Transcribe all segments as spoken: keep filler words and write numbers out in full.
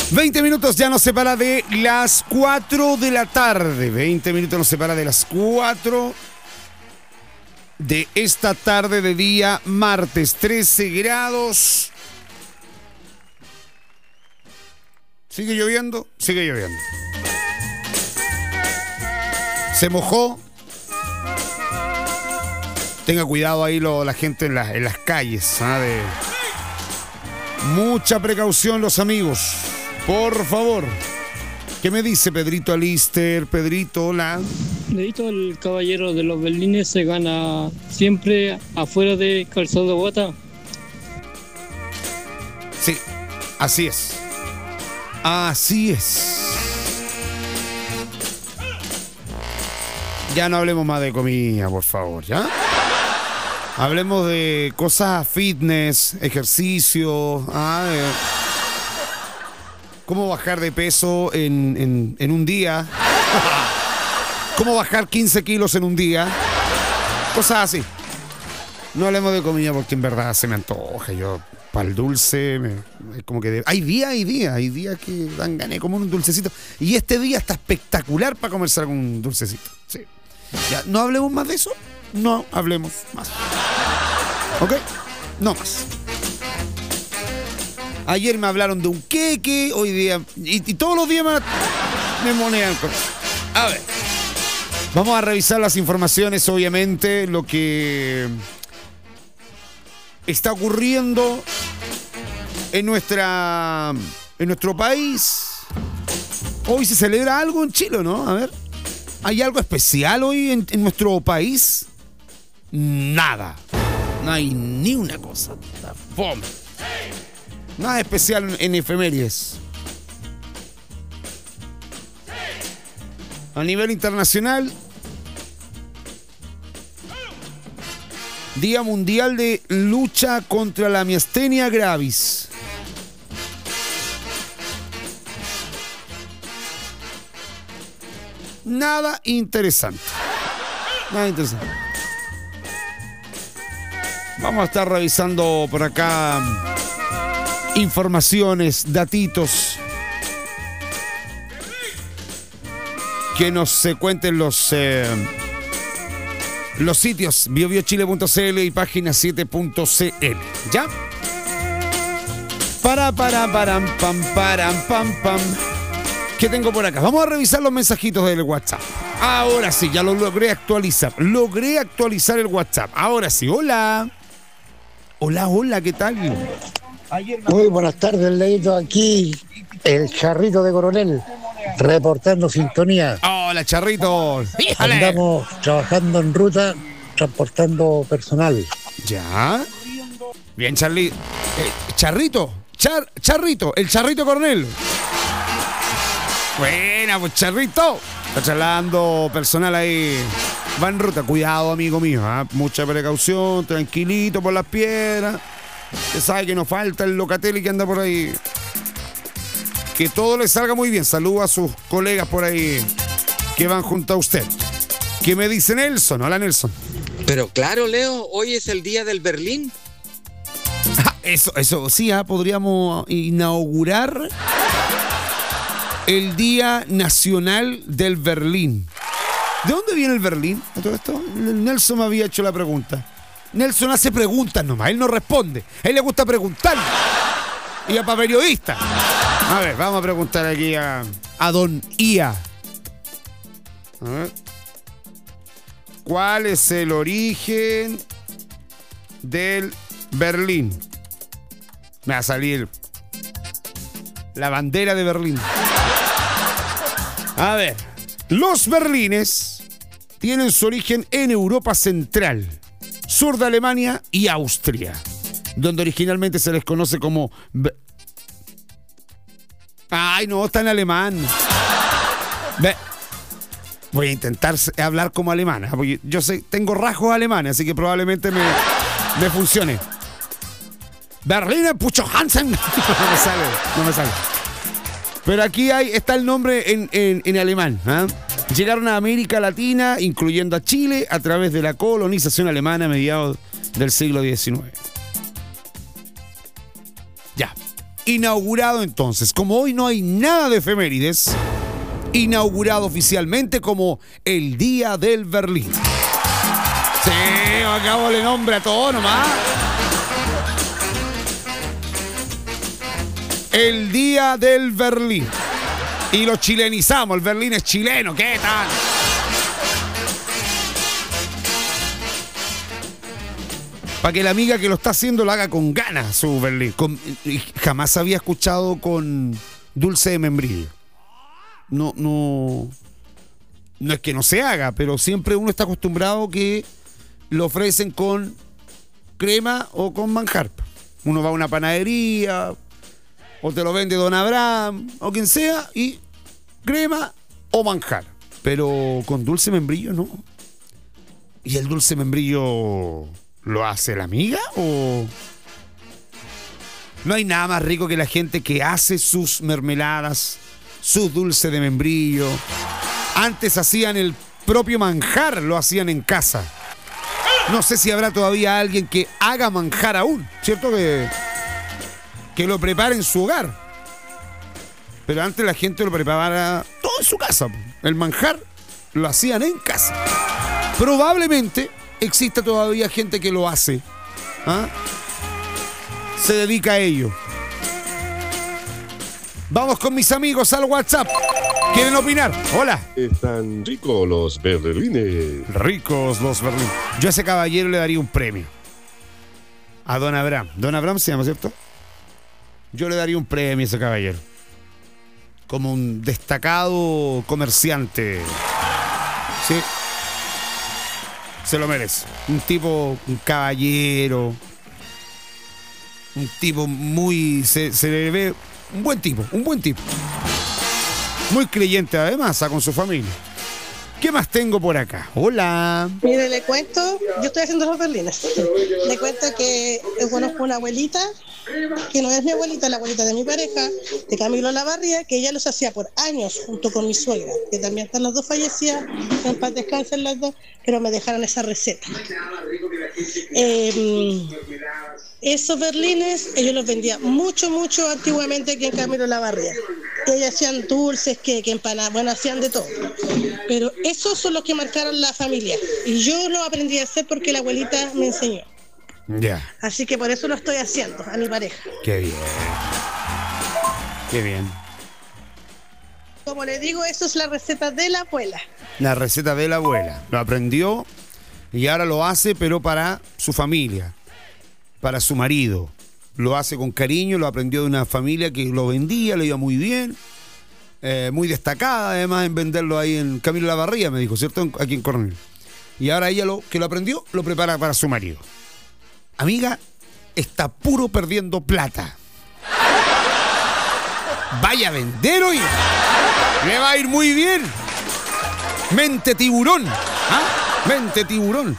veinte minutos ya nos separa de las cuatro de la tarde. veinte minutos nos separa de las cuatro de esta tarde de día martes. trece grados. ¿Sigue lloviendo? Sigue lloviendo. Se mojó. Tenga cuidado ahí lo, la gente en, la, en las calles. ¿Sabe? Mucha precaución, los amigos. Por favor. ¿Qué me dice Pedrito Alister? Pedrito, hola. Pedrito, el caballero de los Berlines se gana siempre afuera de Calzado Guata. Sí, así es. Así es. Ya no hablemos más de comida, por favor, ¿ya? Hablemos de cosas fitness, ejercicio, ah, eh, cómo bajar de peso en, en, en un día, cómo bajar quince kilos en un día, cosas así. No hablemos de comida porque en verdad se me antoja. Yo, para el dulce, me, como que de, hay días, hay días, hay días que dan ganas de comer un dulcecito. Y este día está espectacular para comerse algún dulcecito. Sí. Ya, no hablemos más de eso. No hablemos más. ¿Ok? No más. Ayer me hablaron de un queque, hoy día... Y, y todos los días me, me monean con eso. A ver. Vamos a revisar las informaciones, obviamente, lo que está ocurriendo en nuestra en nuestro país. Hoy se celebra algo en Chile, ¿no? A ver. ¿Hay algo especial hoy en, en nuestro país? Nada. No hay ni una cosa. Fome. Nada especial en efemérides. A nivel internacional, Día Mundial de Lucha contra la Miastenia Gravis. Nada interesante. Nada interesante. Vamos a estar revisando por acá informaciones, datitos que nos se cuenten los eh, los sitios bio bio chile punto c l y página siete punto c l. ¿Ya? Para para param pam param pam pam. ¿Qué tengo por acá? Vamos a revisar los mensajitos del WhatsApp. Ahora sí, ya lo logré actualizar. Logré actualizar el WhatsApp. Ahora sí, hola. Hola, hola, ¿qué tal? Muy buenas tardes, Leito. Aquí el Charrito de Coronel, reportando sintonía. Hola, Charrito. ¡Híjole! Andamos trabajando en ruta, transportando personal. ¿Ya? Bien, Charlie. Eh, Charrito, Char, Charrito, el Charrito Coronel. Buena, pues Charrito. Está charlando personal ahí. Va en ruta. Cuidado, amigo mío. ¿eh? Mucha precaución, tranquilito por las piedras. Usted sabe que nos falta el Locatelli que anda por ahí. Que todo le salga muy bien. Saluda a sus colegas por ahí que van junto a usted. ¿Qué me dice Nelson? Hola, Nelson. Pero claro, Leo, hoy es el día del Berlín. Ah, eso, eso sí, ¿eh? Podríamos inaugurar el Día Nacional del Berlín. ¿De dónde viene el Berlín? ¿Todo esto? Nelson me había hecho la pregunta. Nelson hace preguntas nomás, él no responde. A él le gusta preguntar. Y a para periodista. A ver, vamos a preguntar aquí a, a don Ia. A ver. ¿Cuál es el origen del Berlín? Me va a salir la bandera de Berlín. A ver, los berlines tienen su origen en Europa Central, sur de Alemania y Austria, donde originalmente se les conoce como... Be- Ay, no, está en alemán. Be- Voy a intentar hablar como alemana, porque yo sé, tengo rasgos alemanes, así que probablemente me, me funcione. Berliner Pucho Hansen. No me sale, no me sale. Pero aquí hay, está el nombre en, en, en alemán. ¿eh? Llegaron a América Latina, incluyendo a Chile, a través de la colonización alemana a mediados del siglo diecinueve. Ya. inaugurado entonces, como hoy no hay nada de efemérides, inaugurado oficialmente como el Día del Berlín. Sí, acabo de nombre a todo nomás. El Día del Berlín. Y lo chilenizamos, el Berlín es chileno, ¿qué tal? Para que la amiga que lo está haciendo lo haga con ganas, su Berlín. Con, jamás había escuchado con dulce de membrillo. No, no, no es que no se haga, pero siempre uno está acostumbrado que lo ofrecen con crema o con manjar. Uno va a una panadería, o te lo vende Don Abraham, o quien sea, y crema o manjar. Pero con dulce membrillo no. ¿Y el dulce membrillo lo hace la amiga o...? No hay nada más rico que la gente que hace sus mermeladas, sus dulces de membrillo. Antes hacían el propio manjar, lo hacían en casa. No sé si habrá todavía alguien que haga manjar aún, ¿cierto? Que, que lo prepare en su hogar. Pero antes la gente lo preparaba todo en su casa. El manjar lo hacían en casa. Probablemente exista todavía gente que lo hace. ¿Ah? Se dedica a ello. Vamos con mis amigos al WhatsApp. ¿Quieren opinar? Hola. Están ricos los berlines. Ricos los berlines. Yo a ese caballero le daría un premio. A Don Abraham. Don Abraham se llama, ¿cierto? Yo le daría un premio a ese caballero. Como un destacado comerciante. Sí. Se lo merece. Un tipo, un caballero. Un tipo muy... Se, se le ve... Un buen tipo, un buen tipo. Muy creyente además, con su familia. ¿Qué más tengo por acá? Hola. Mire, le cuento, yo estoy haciendo los berlines. Le cuento que yo conozco una abuelita, que no es mi abuelita, la abuelita de mi pareja, de Camilo Lavarría, que ella los hacía por años junto con mi suegra, que también están las dos fallecidas, que en paz descansen las dos, pero me dejaron esa receta. Eh, esos berlines, ellos los vendían mucho, mucho antiguamente aquí en Camilo Lavarría. Ellos hacían dulces, que, que empanadas, bueno, hacían de todo. Pero esos son los que marcaron la familia. Y yo lo aprendí a hacer porque la abuelita me enseñó. Ya. Yeah. Así que por eso lo estoy haciendo a mi pareja. Qué bien. Qué bien. Como le digo, eso es la receta de la abuela. La receta de la abuela. Lo aprendió y ahora lo hace, pero para su familia, para su marido. Lo hace con cariño, lo aprendió de una familia que lo vendía, le iba muy bien. Eh, muy destacada además en venderlo ahí en Camilo Lavarría, me dijo, ¿cierto? Aquí en Coronel. Y ahora ella lo que lo aprendió, lo prepara para su marido. Amiga, está puro perdiendo plata. Vaya a vender hoy. Le va a ir muy bien. Mente tiburón. ¿Ah? Mente tiburón.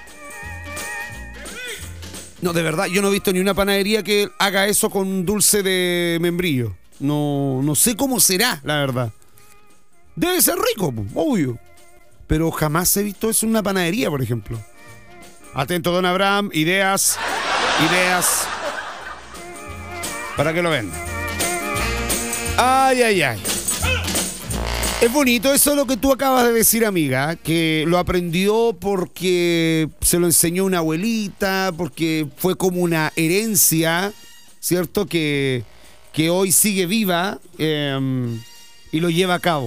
No, de verdad, yo no he visto ni una panadería que haga eso con dulce de membrillo. No, no sé cómo será, la verdad. Debe ser rico, obvio. Pero jamás he visto eso en una panadería, por ejemplo. Atento, don Abraham. Ideas. Ideas. Para que lo vendan. Ay, ay, ay. Es bonito eso lo que tú acabas de decir, amiga. Que lo aprendió porque se lo enseñó una abuelita. Porque fue como una herencia, ¿cierto? Que... que hoy sigue viva eh, y lo lleva a cabo.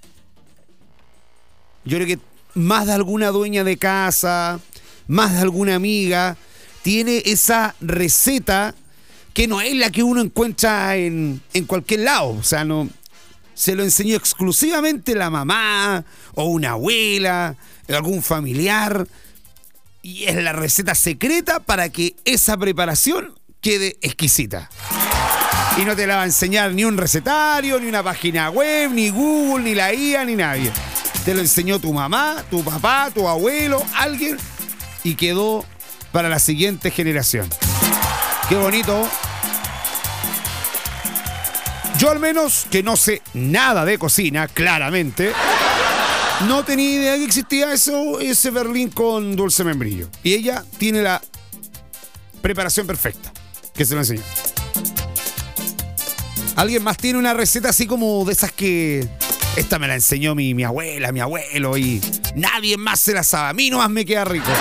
Yo creo que más de alguna dueña de casa, más de alguna amiga, tiene esa receta que no es la que uno encuentra en, en cualquier lado. O sea, no, se lo enseñó exclusivamente la mamá o una abuela, algún familiar, y es la receta secreta para que esa preparación quede exquisita. Y no te la va a enseñar ni un recetario, ni una página web, ni Google, ni la I A, ni nadie. Te lo enseñó tu mamá, tu papá, tu abuelo, alguien, y quedó para la siguiente generación. Qué bonito. Yo al menos, que no sé nada de cocina, claramente, no tenía idea que existía eso, ese berlín con dulce membrillo. Y ella tiene la preparación perfecta, que se lo enseñó. ¿Alguien más tiene una receta así como de esas que... Esta me la enseñó mi, mi abuela, mi abuelo y nadie más se la sabe. A mí nomás me queda rico.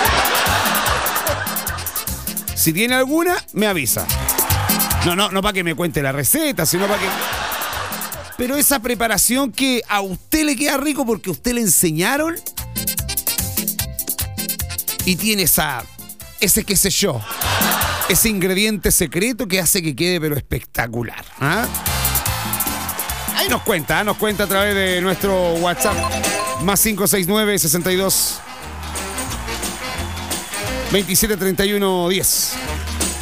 Si tiene alguna, me avisa. No, no, no para que me cuente la receta, sino para que... Pero esa preparación que a usted le queda rico porque a usted le enseñaron y tiene esa... Ese qué sé yo. Ese ingrediente secreto que hace que quede pero espectacular. ¿Ah? Ahí nos cuenta, ¿eh? Nos cuenta a través de nuestro WhatsApp. Más cinco seis nueve, sesenta y dos, veintisiete, treinta y uno, diez.